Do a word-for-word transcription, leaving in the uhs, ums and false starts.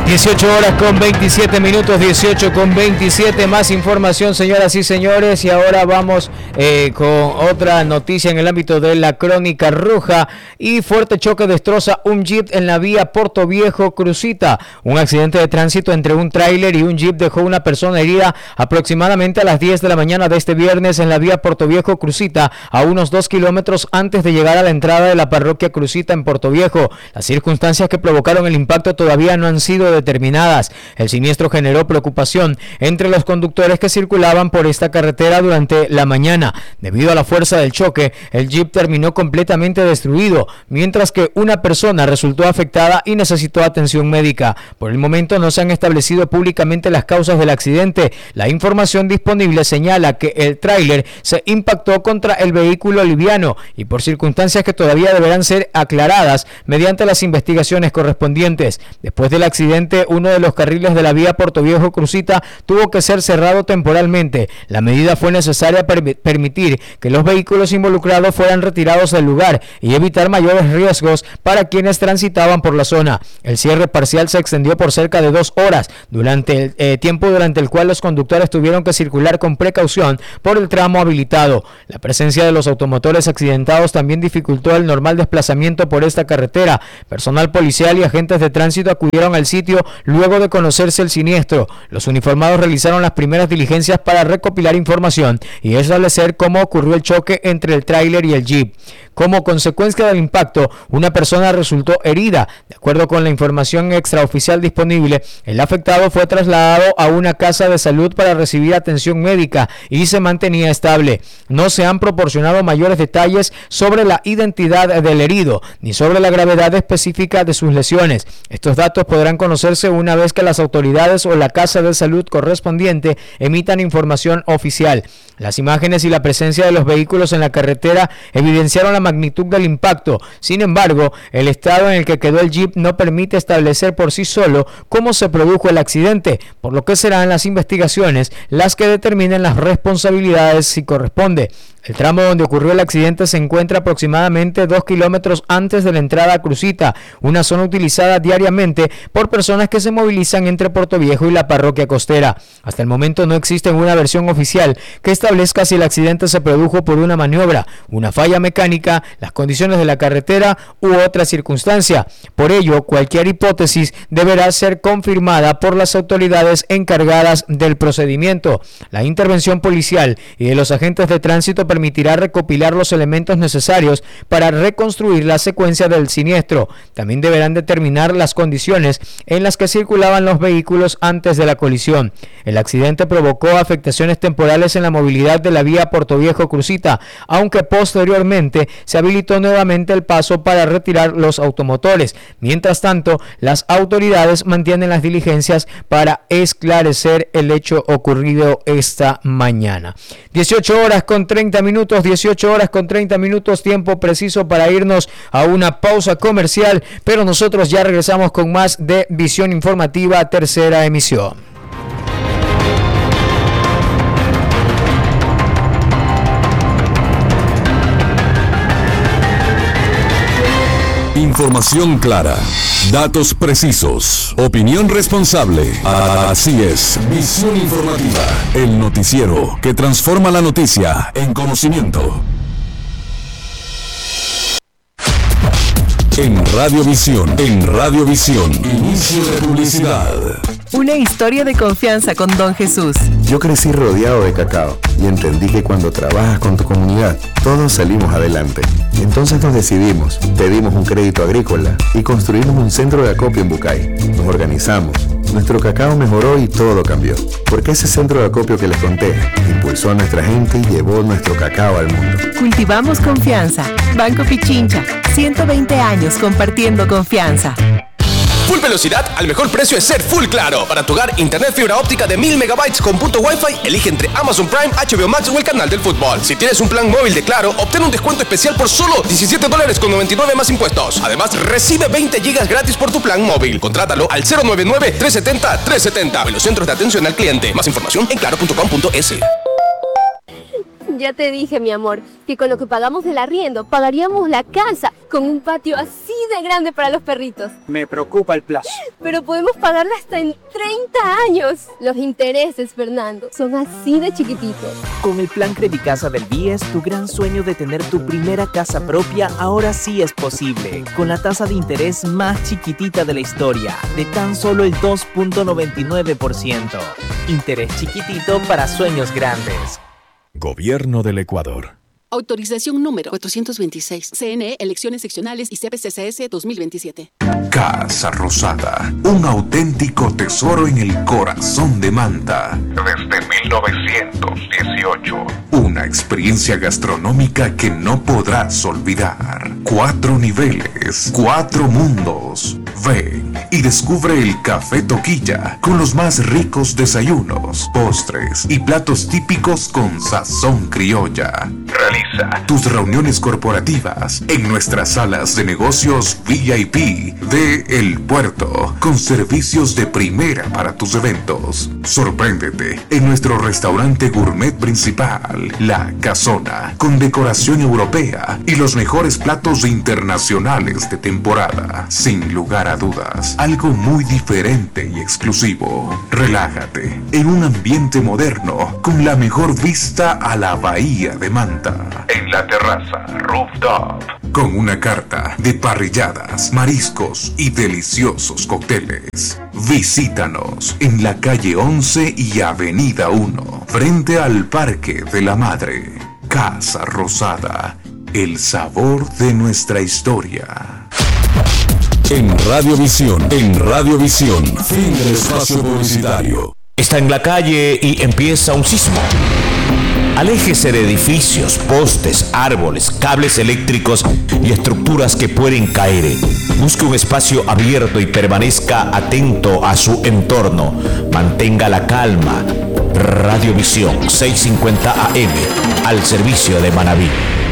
dieciocho horas con veintisiete minutos, dieciocho con veintisiete, más información, señoras y señores, y ahora vamos eh, con otra noticia en el ámbito de la crónica roja. Y fuerte choque destroza un jeep en la vía Portoviejo Crucita. Un accidente de tránsito entre un tráiler y un jeep dejó una persona herida aproximadamente a las diez de la mañana de este viernes en la vía Portoviejo Crucita, a unos dos kilómetros antes de llegar a la entrada de la parroquia Crucita en Portoviejo. Las circunstancias que provocaron el impacto todavía no han sido determinadas. El siniestro generó preocupación entre los conductores que circulaban por esta carretera durante la mañana. Debido a la fuerza del choque, el jeep terminó completamente destruido, mientras que una persona resultó afectada y necesitó atención médica. Por el momento no se han establecido públicamente las causas del accidente. La información disponible señala que el tráiler se impactó contra el vehículo liviano y por circunstancias que todavía deberán ser aclaradas mediante las investigaciones correspondientes. Después del accidente, uno de los carriles de la vía Portoviejo Crucita tuvo que ser cerrado temporalmente. La medida fue necesaria para permitir que los vehículos involucrados fueran retirados del lugar y evitar mayores riesgos para quienes transitaban por la zona. El cierre parcial se extendió por cerca de dos horas, durante el eh, tiempo durante el cual los conductores tuvieron que circular con precaución por el tramo habilitado. La presencia de los automotores accidentados también dificultó el normal desplazamiento por esta carretera. Personal policial y agentes de tránsito acudieron al sitio luego de conocerse el siniestro. Los uniformados realizaron las primeras diligencias para recopilar información y establecer cómo ocurrió el choque entre el tráiler y el jeep. Como consecuencia del impacto, una persona resultó herida. De acuerdo con la información extraoficial disponible, el afectado fue trasladado a una casa de salud para recibir atención médica y se mantenía estable. No se han proporcionado mayores detalles sobre la identidad del herido ni sobre la gravedad específica de sus lesiones. Estos datos podrán conocerse una vez que las autoridades o la casa de salud correspondiente emitan información oficial. Las imágenes y la presencia de los vehículos en la carretera evidenciaron la magnitud del impacto. Sin embargo, el estado en el que quedó el jeep no permite establecer por sí solo cómo se produjo el accidente, por lo que serán las investigaciones las que determinen las responsabilidades si corresponde. El tramo donde ocurrió el accidente se encuentra aproximadamente dos kilómetros antes de la entrada a Crucita, una zona utilizada diariamente por personas que se movilizan entre Portoviejo y la parroquia costera. Hasta el momento no existe una versión oficial que establezca si el accidente se produjo por una maniobra, una falla mecánica, las condiciones de la carretera u otra circunstancia. Por ello, cualquier hipótesis deberá ser confirmada por las autoridades encargadas del procedimiento. La intervención policial y de los agentes de tránsito permitirá recopilar los elementos necesarios para reconstruir la secuencia del siniestro. También deberán determinar las condiciones en las que circulaban los vehículos antes de la colisión. El accidente provocó afectaciones temporales en la movilidad de la vía Portoviejo Crucita, aunque posteriormente se habilitó nuevamente el paso para retirar los automotores. Mientras tanto, las autoridades mantienen las diligencias para esclarecer el hecho ocurrido esta mañana. dieciocho horas con treinta minutos, dieciocho horas con treinta minutos, tiempo preciso para irnos a una pausa comercial, pero nosotros ya regresamos con más de Visión Informativa, tercera emisión. Información clara, datos precisos, opinión responsable. Así es, Visión Informativa, el noticiero que transforma la noticia en conocimiento. En Radiovisión, en Radiovisión, inicio de publicidad. Una historia de confianza con Don Jesús. Yo crecí rodeado de cacao y entendí que cuando trabajas con tu comunidad, todos salimos adelante. Entonces nos decidimos, pedimos un crédito agrícola y construimos un centro de acopio en Bucay. Nos organizamos, nuestro cacao mejoró y todo cambió. Porque ese centro de acopio que les conté impulsó a nuestra gente y llevó nuestro cacao al mundo. Cultivamos confianza. Banco Pichincha, ciento veinte años compartiendo confianza. Full velocidad al mejor precio es ser Full Claro. Para tu hogar, internet fibra óptica de mil megabytes con punto Wi-Fi, elige entre Amazon Prime, H B O Max o el canal del fútbol. Si tienes un plan móvil de Claro, obtén un descuento especial por solo diecisiete dólares con noventa y nueve más impuestos. Además, recibe veinte gigas gratis por tu plan móvil. Contrátalo al cero nueve nueve, tres siete cero, tres siete cero. En los centros de atención al cliente. Más información en claro punto com punto es. Ya te dije, mi amor, que con lo que pagamos del arriendo, pagaríamos la casa con un patio así de grande para los perritos. Me preocupa el plazo. pero podemos pagarla hasta en treinta años. Los intereses, Fernando, son así de chiquititos. Con el plan Credicasa del B I E S, tu gran sueño de tener tu primera casa propia ahora sí es posible. Con la tasa de interés más chiquitita de la historia, de tan solo el dos punto noventa y nueve por ciento. Interés chiquitito para sueños grandes. Gobierno del Ecuador. Autorización número cuatrocientos veintiséis. C N E, Elecciones Seccionales y C P C C S dos mil veintisiete. Casa Rosada, un auténtico tesoro en el corazón de Manta. Desde mil novecientos dieciocho. Una experiencia gastronómica que no podrás olvidar. Cuatro niveles, cuatro mundos. Ven y descubre el Café Toquilla con los más ricos desayunos, postres y platos típicos con sazón criolla. Realiza tus reuniones corporativas en nuestras salas de negocios V I P de El Puerto, con servicios de primera para tus eventos. Sorpréndete en nuestro restaurante gourmet principal, La Casona, con decoración europea y los mejores platos internacionales de temporada. Sin lugar a dudas, algo muy diferente y exclusivo. Relájate en un ambiente moderno con la mejor vista a la bahía de Manta. En la terraza Rooftop, con una carta de parrilladas, mariscos y deliciosos cócteles. Visítanos en la calle once y avenida uno, frente al Parque de la Madre. Casa Rosada, el sabor de nuestra historia. En Radiovisión, en Radiovisión, fin del espacio publicitario. Está en la calle y empieza un sismo. Aléjese de edificios, postes, árboles, cables eléctricos y estructuras que pueden caer. Busque un espacio abierto y permanezca atento a su entorno. Mantenga la calma. Radiovisión seiscientos cincuenta A M, al servicio de Manabí.